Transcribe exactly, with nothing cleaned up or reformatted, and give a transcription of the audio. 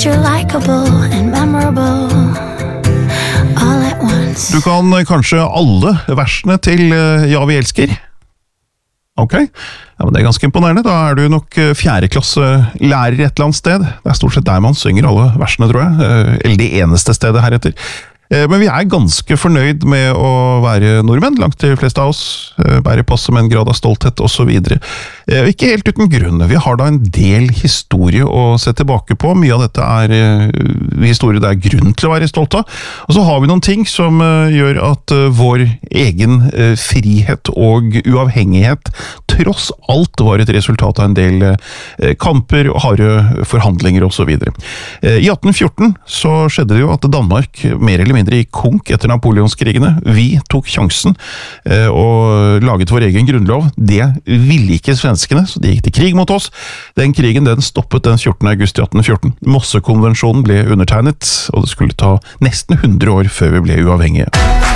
And you're likable and memorable all at once. Du kan kanskje alle versene til Ja, vi elsker. Ok, ja, men det er ganske imponerende. Da er du nok fjerdeklasse lærer et eller annet sted. Det er stort sett der man synger alle versene, tror jeg. Eller det eneste stedet heretter. Men vi er ganske fornøyd med å være nordmenn, langt de fleste av oss. Bære passe med en grad av stolthet, og så videre. Ikke helt uten grunn. Vi har da en del historie å se tilbake på. Mye av dette er historie det er grunn til å være stolt av. Og så har vi noen ting som gjør at vår egen frihet og uavhengighet tross alt var et resultat av en del kamper, harde forhandlinger og så videre. I atten fjorten så skjedde det jo at Danmark mer eller mindre i konk etter Napoleonskrigene. Vi tok sjansen eh, og laget vår egen grunnlov. Det ville ikke svenskene, så de gikk til krig mot oss. Den krigen den stoppet den fjortende august i atten fjorten. Mossekonvensjonen ble undertegnet, og det skulle ta nesten hundre år før vi ble uavhengige.